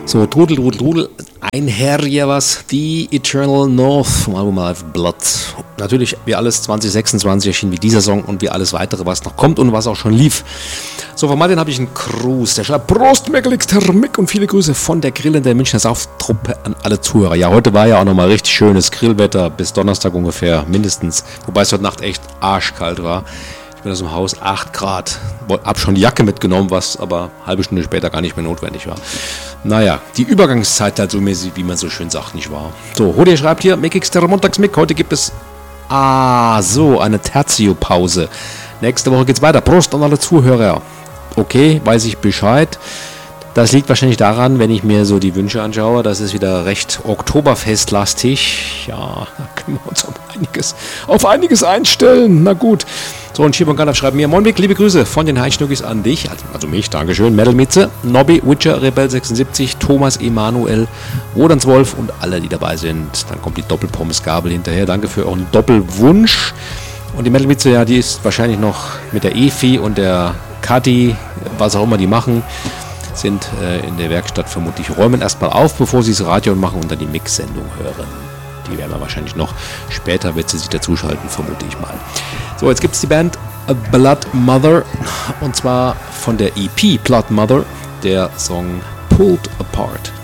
So, Trudel, Trudel, Trudel. Ein Herr hier was. The Eternal North vom Album Live Blood. Natürlich, wie alles 2026 erschien wie dieser Song und wie alles weitere, was noch kommt und was auch schon lief. So, von Martin habe ich einen Gruß. Der schreibt: Prost, Megalix, Mick und viele Grüße von der Grillen der Münchner Sauftruppe an alle Zuhörer. Ja, heute war ja auch nochmal richtig schönes Grillwetter, bis Donnerstag ungefähr, mindestens. Wobei es heute Nacht echt arschkalt war. Ich bin aus dem Haus, 8 Grad. Hab schon die Jacke mitgenommen, was aber eine halbe Stunde später gar nicht mehr notwendig war. Naja, die Übergangszeit halt so mäßig, wie man so schön sagt, nicht wahr? So, Hodi schreibt hier: Mickix Montags Mick, heute gibt es eine Tertio-Pause. Nächste Woche geht's weiter. Prost an alle Zuhörer. Okay, weiß ich Bescheid. Das liegt wahrscheinlich daran, wenn ich mir so die Wünsche anschaue, das ist wieder recht Oktoberfestlastig. Ja, da können wir uns auf einiges einstellen. Na gut. So, und Schibon Gandalf schreibt mir: Moin Mick, liebe Grüße von den Heichschnuckis an dich, also mich, Dankeschön, Metal Mitze, Nobby, Witcher, Rebel 76, Thomas Emanuel, Rodans Wolf und alle, die dabei sind. Dann kommt die Doppelpommesgabel hinterher. Danke für euren Doppelwunsch. Und die Metal Mitze, ja, die ist wahrscheinlich noch mit der Efi und der Kati, was auch immer die machen, sind in der Werkstatt vermutlich, räumen erstmal auf, bevor sie das Radio machen und dann die Mix-Sendung hören. Die werden wir wahrscheinlich noch später, wird sie sich dazuschalten, vermute ich mal. So, jetzt gibt es die Band Blood Mother, und zwar von der EP Blood Mother, der Song Pulled Apart.